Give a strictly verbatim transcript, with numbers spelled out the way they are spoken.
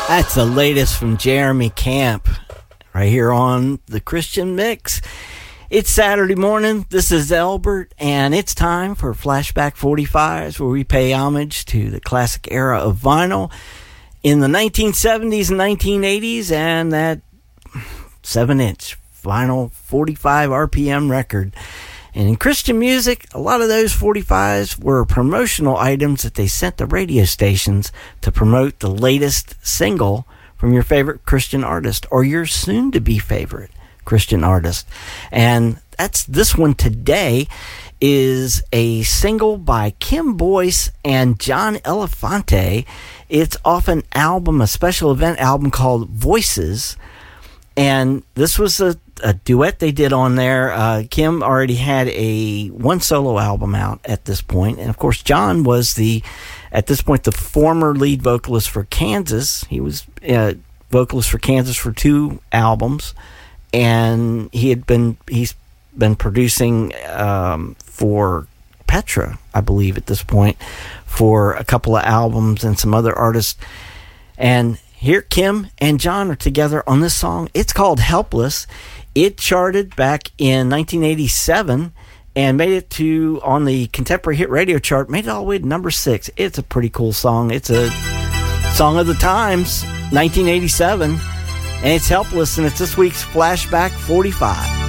That's the latest from Jeremy Camp right here on the Christian Mix. It's Saturday morning. This is Albert, and it's time for Flashback forty-fives, where we pay homage to the classic era of vinyl in the nineteen seventies and nineteen eighties, and that seven inch vinyl forty-five R P M record. And in Christian music, a lot of those forty-fives were promotional items that they sent to radio stations to promote the latest single from your favorite Christian artist or your soon-to-be favorite Christian artist. And that's this one today is a single by Kim Boyce and John Elefante. It's off an album, a special event album called Voices. And this was a, a duet they did on there. Uh, Kim already had a one solo album out at this point. And, of course, John was the, at this point, the former lead vocalist for Kansas. He was uh, vocalist for Kansas for two albums. And he had been, he's been producing um, for Petra, I believe, at this point, for a couple of albums and some other artists. And here, Kim and John are together on this song. It's called Helpless. It charted back in nineteen eighty-seven and made it to, on the Contemporary Hit Radio chart, made it all the way to number six. It's a pretty cool song. It's a song of the times, nineteen eighty-seven, and it's Helpless, and it's this week's Flashback forty-five.